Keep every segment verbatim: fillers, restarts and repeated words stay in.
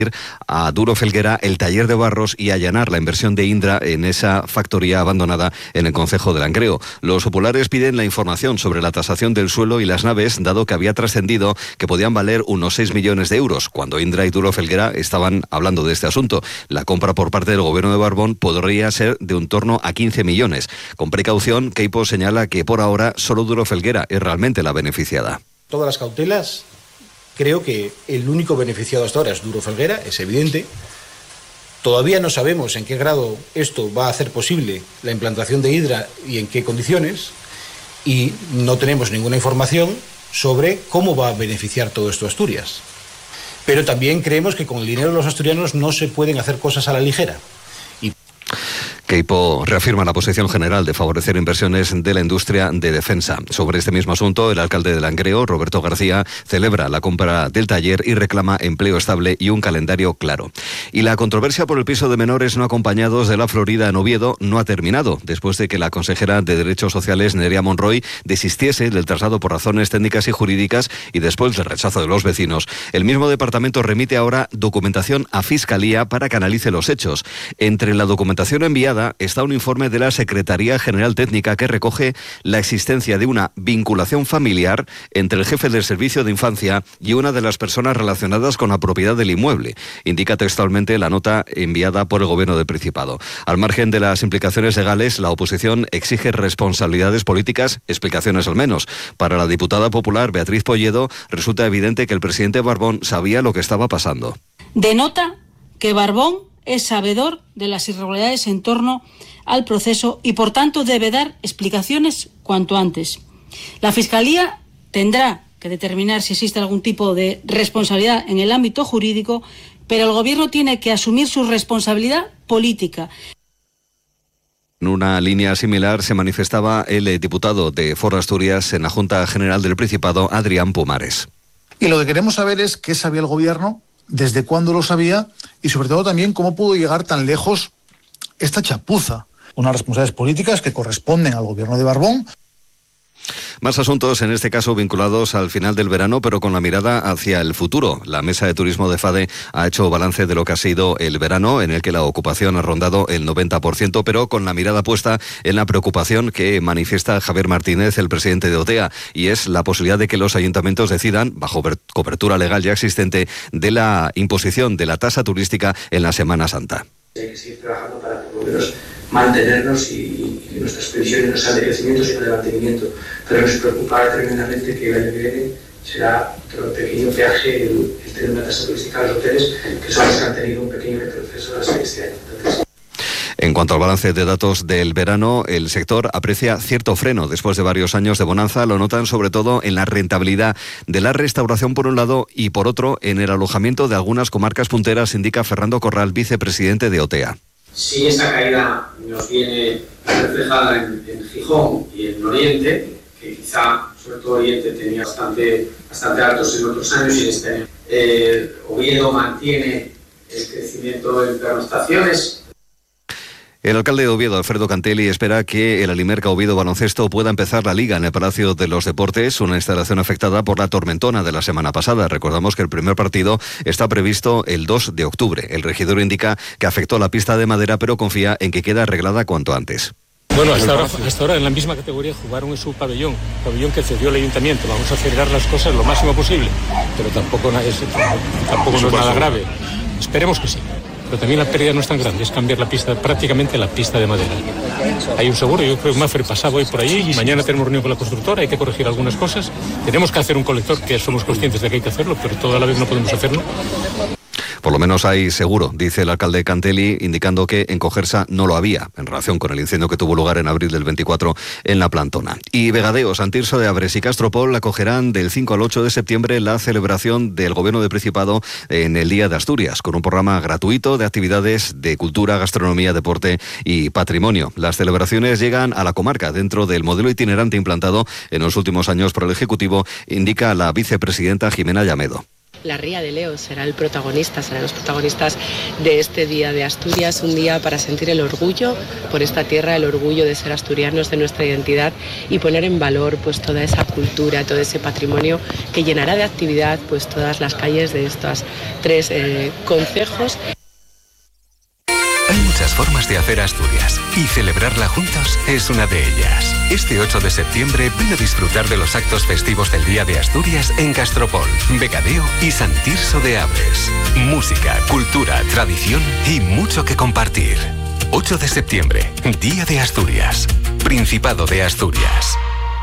a Duro Felguera el taller de barros y allanar la inversión de Indra en esa factoría abandonada en el concejo de Langreo. Los populares piden la información sobre la tasación del suelo y las naves, dado que había trascendido que podían valer unos seis millones de euros, cuando Indra y Duro Felguera estaban hablando de este asunto. La compra por parte del gobierno de Barbón podría ser de un torno a quince millones. Con precaución, Queipo señala que por ahora solo Duro Felguera es realmente la beneficiada. Todas las cautelas. Creo que el único beneficiado hasta ahora es Duro Felguera, es evidente. Todavía no sabemos en qué grado esto va a hacer posible la implantación de Indra y en qué condiciones, y no tenemos ninguna información sobre cómo va a beneficiar todo esto a Asturias. Pero también creemos que con el dinero de los asturianos no se pueden hacer cosas a la ligera. Y Queipo reafirma la posición general de favorecer inversiones de la industria de defensa. Sobre este mismo asunto, el alcalde de Langreo, Roberto García, celebra la compra del taller y reclama empleo estable y un calendario claro. Y la controversia por el piso de menores no acompañados de la Florida en Oviedo no ha terminado, después de que la consejera de Derechos Sociales, Nerea Monroy, desistiese del traslado por razones técnicas y jurídicas y después del rechazo de los vecinos. El mismo departamento remite ahora documentación a Fiscalía para que analice los hechos. Entre la documentación enviada está un informe de la Secretaría General Técnica que recoge la existencia de una vinculación familiar entre el jefe del Servicio de Infancia y una de las personas relacionadas con la propiedad del inmueble, indica textualmente la nota enviada por el Gobierno del Principado. Al margen de las implicaciones legales, la oposición exige responsabilidades políticas, explicaciones al menos. Para la diputada popular Beatriz Polledo, resulta evidente que el presidente Barbón sabía lo que estaba pasando. Denota que Barbón es sabedor de las irregularidades en torno al proceso y, por tanto, debe dar explicaciones cuanto antes. La Fiscalía tendrá que determinar si existe algún tipo de responsabilidad en el ámbito jurídico, pero el Gobierno tiene que asumir su responsabilidad política. En una línea similar se manifestaba el diputado de Foro Asturias en la Junta General del Principado, Adrián Pumares. Y lo que queremos saber es qué sabía el Gobierno, desde cuándo lo sabía y sobre todo también cómo pudo llegar tan lejos esta chapuza. Unas responsabilidades políticas que corresponden al gobierno de Barbón. Más asuntos, en este caso vinculados al final del verano, pero con la mirada hacia el futuro. La Mesa de Turismo de FADE ha hecho balance de lo que ha sido el verano, en el que la ocupación ha rondado el noventa por ciento, pero con la mirada puesta en la preocupación que manifiesta Javier Martínez, el presidente de OTEA, y es la posibilidad de que los ayuntamientos decidan, bajo cobertura legal ya existente, de la imposición de la tasa turística en la Semana Santa. Hay que seguir trabajando para por lo menos mantenernos y, y que nuestras previsiones no sean de crecimiento sino de mantenimiento, pero nos preocupa tremendamente que el año que viene será otro pequeño peaje el, el tener una tasa turística a los hoteles, que son los que han tenido un pequeño retroceso este año. Entonces, en cuanto al balance de datos del verano, el sector aprecia cierto freno después de varios años de bonanza. Lo notan sobre todo en la rentabilidad de la restauración por un lado y por otro en el alojamiento de algunas comarcas punteras, indica Fernando Corral, vicepresidente de OTEA. Si esa caída nos viene reflejada en, en Gijón y en Oriente, que quizá sobre todo Oriente tenía bastante, bastante altos en otros años y en este año, eh, Oviedo mantiene el crecimiento en pernoctaciones. El alcalde de Oviedo, Alfredo Cantelli, espera que el Alimerca Oviedo Baloncesto pueda empezar la liga en el Palacio de los Deportes, una instalación afectada por la tormentona de la semana pasada. Recordamos que el primer partido está previsto el dos de octubre. El regidor indica que afectó la pista de madera, pero confía en que quede arreglada cuanto antes. Bueno, hasta ahora, hasta ahora en la misma categoría jugaron en su pabellón, pabellón que cedió el ayuntamiento. Vamos a acelerar las cosas lo máximo posible, pero tampoco, es, tampoco no es nada grave. Esperemos que sí. Pero también la pérdida no es tan grande, es cambiar la pista, prácticamente la pista de madera. Hay un seguro, yo creo que Mafre pasaba hoy por ahí, mañana tenemos reunión con la constructora, hay que corregir algunas cosas. Tenemos que hacer un colector, que somos conscientes de que hay que hacerlo, pero toda la vez no podemos hacerlo. Por lo menos hay seguro, dice el alcalde Cantelli, indicando que en Cogersa no lo había, en relación con el incendio que tuvo lugar en abril del veinticuatro en La Plantona. Y Vegadeo, San Tirso de Abres y Castropol acogerán del cinco al ocho de septiembre la celebración del Gobierno del Principado en el Día de Asturias, con un programa gratuito de actividades de cultura, gastronomía, deporte y patrimonio. Las celebraciones llegan a la comarca dentro del modelo itinerante implantado en los últimos años por el Ejecutivo, indica la vicepresidenta Jimena Llamedo. la Ría de Leo será el protagonista, serán los protagonistas de este Día de Asturias, un día para sentir el orgullo por esta tierra, el orgullo de ser asturianos, de nuestra identidad y poner en valor pues toda esa cultura, todo ese patrimonio que llenará de actividad pues todas las calles de estos tres eh, concejos. Hay muchas formas de hacer Asturias y celebrarla juntos es una de ellas. Este ocho de septiembre ven a disfrutar de los actos festivos del Día de Asturias en Castropol, Vegadeo y Sant Tirso de Abres. Música, cultura, tradición y mucho que compartir. ocho de septiembre, Día de Asturias. Principado de Asturias.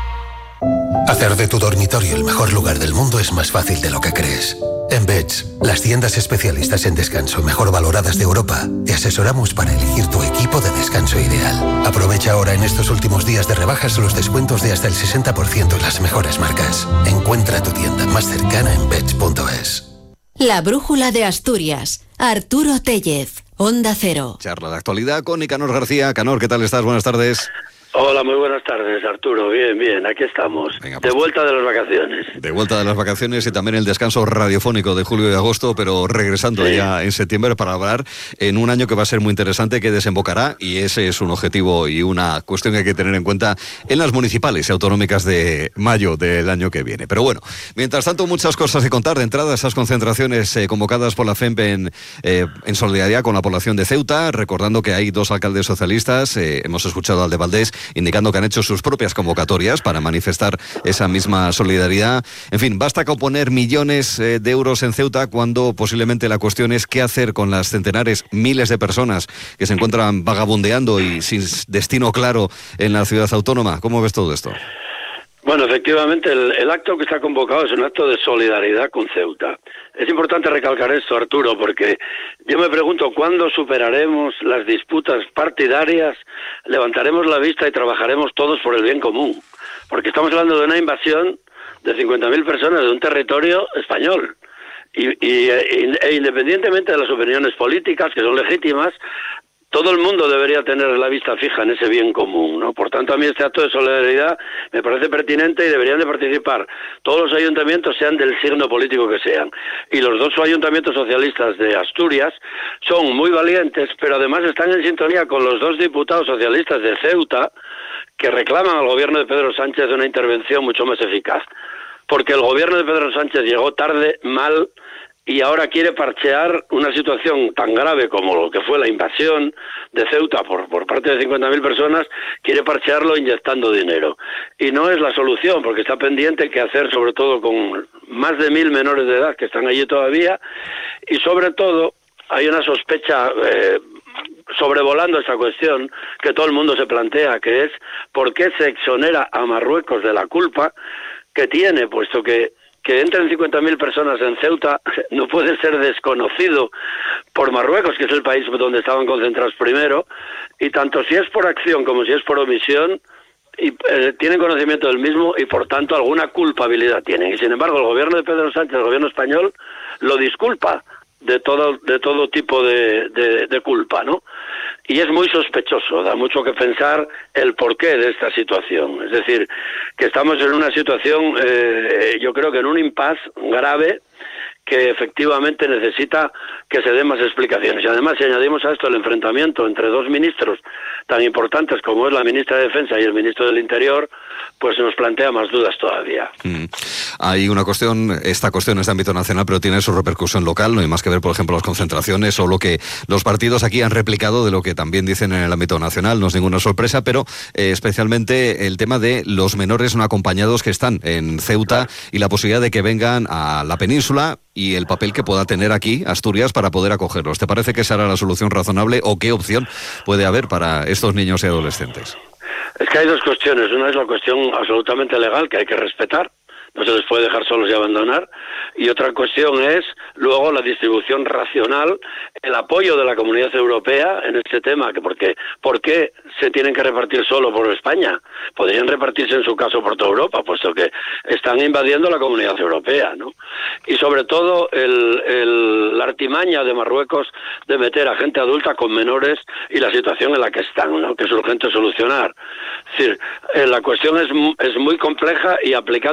Hacer de tu dormitorio el mejor lugar del mundo es más fácil de lo que crees. En Beds, las tiendas especialistas en descanso mejor valoradas de Europa, te asesoramos para elegir tu equipo de descanso ideal. Aprovecha ahora en estos últimos días de rebajas los descuentos de hasta el sesenta por ciento en las mejores marcas. Encuentra tu tienda más cercana en beds punto es. La brújula de Asturias. Arturo Tellez, Onda Cero. Charla de actualidad con Nicanor García. Canor, ¿qué tal estás? Buenas tardes. Hola, muy buenas tardes, Arturo. Bien, bien, aquí estamos. Venga, pues, de vuelta de las vacaciones. De vuelta de las vacaciones y también el descanso radiofónico de julio y agosto, pero regresando sí. ya en septiembre para hablar en un año que va a ser muy interesante, que desembocará, y ese es un objetivo y una cuestión que hay que tener en cuenta en las municipales y autonómicas de mayo del año que viene. Pero bueno, mientras tanto, muchas cosas que contar. De entrada, esas concentraciones eh, convocadas por la FEMPE en, eh, en solidaridad con la población de Ceuta, recordando que hay dos alcaldes socialistas, eh, hemos escuchado al de Valdés, indicando que han hecho sus propias convocatorias para manifestar esa misma solidaridad. En fin, basta con poner millones eh, de euros en Ceuta cuando posiblemente la cuestión es qué hacer con las centenares, miles de personas que se encuentran vagabundeando y sin destino claro en la ciudad autónoma. ¿Cómo ves todo esto? Bueno, efectivamente, el, el acto que está convocado es un acto de solidaridad con Ceuta. Es importante recalcar esto, Arturo, porque yo me pregunto cuándo superaremos las disputas partidarias, levantaremos la vista y trabajaremos todos por el bien común. Porque estamos hablando de una invasión de cincuenta mil personas de un territorio español. Y, y e independientemente de las opiniones políticas, que son legítimas, todo el mundo debería tener la vista fija en ese bien común, ¿no? Por tanto, a mí este acto de solidaridad me parece pertinente y deberían de participar todos los ayuntamientos, sean del signo político que sean. Y los dos ayuntamientos socialistas de Asturias son muy valientes, pero además están en sintonía con los dos diputados socialistas de Ceuta que reclaman al gobierno de Pedro Sánchez una intervención mucho más eficaz. Porque el gobierno de Pedro Sánchez llegó tarde, mal, y ahora quiere parchear una situación tan grave como lo que fue la invasión de Ceuta por, por parte de cincuenta mil personas, quiere parchearlo inyectando dinero. Y no es la solución, porque está pendiente qué hacer, sobre todo con más de mil menores de edad que están allí todavía, y sobre todo hay una sospecha eh, sobrevolando esta cuestión que todo el mundo se plantea, que es ¿por qué se exonera a Marruecos de la culpa que tiene, puesto que que entren cincuenta mil personas en Ceuta no puede ser desconocido por Marruecos, que es el país donde estaban concentrados primero, y tanto si es por acción como si es por omisión, y, eh, tienen conocimiento del mismo y por tanto alguna culpabilidad tienen. Y sin embargo el gobierno de Pedro Sánchez, el gobierno español, lo disculpa de todo de todo tipo de, de, de culpa, ¿no? Y es muy sospechoso, da mucho que pensar el porqué de esta situación. Es decir, que estamos en una situación, eh, yo creo que en un impasse grave, que efectivamente necesita que se den más explicaciones. Y además, si añadimos a esto el enfrentamiento entre dos ministros tan importantes como es la ministra de Defensa y el ministro del Interior, pues nos plantea más dudas todavía. Mm. Hay una cuestión, esta cuestión es de ámbito nacional, pero tiene su repercusión local, no hay más que ver, por ejemplo, las concentraciones o lo que los partidos aquí han replicado de lo que también dicen en el ámbito nacional, no es ninguna sorpresa, pero eh, especialmente el tema de los menores no acompañados que están en Ceuta y la posibilidad de que vengan a la península y el papel que pueda tener aquí Asturias para poder acogerlos. ¿Te parece que esa era la solución razonable o qué opción puede haber para estos niños y adolescentes? Es que hay dos cuestiones. Una es la cuestión absolutamente legal, que hay que respetar, no se les puede dejar solos y abandonar, y otra cuestión es luego la distribución racional, el apoyo de la Comunidad Europea en este tema, que porque ¿por qué se tienen que repartir solo por España? Podrían repartirse en su caso por toda Europa, puesto que están invadiendo la Comunidad Europea, ¿no? Y sobre todo el, el, la artimaña de Marruecos de meter a gente adulta con menores y la situación en la que están, ¿no? Que es urgente solucionar. Es decir, eh, la cuestión es, es muy compleja y aplicando la ley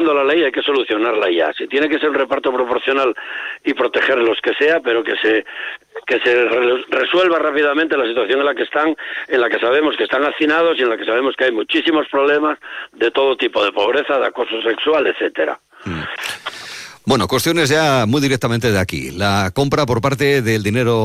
hay que solucionarla ya. Si tiene que ser un reparto proporcional y proteger los que sea, pero que se que se re- resuelva rápidamente la situación en la que están, en la que sabemos que están hacinados y en la que sabemos que hay muchísimos problemas de todo tipo, de pobreza, de acoso sexual, etcétera. Mm. Bueno, cuestiones ya muy directamente de aquí. La compra por parte del dinero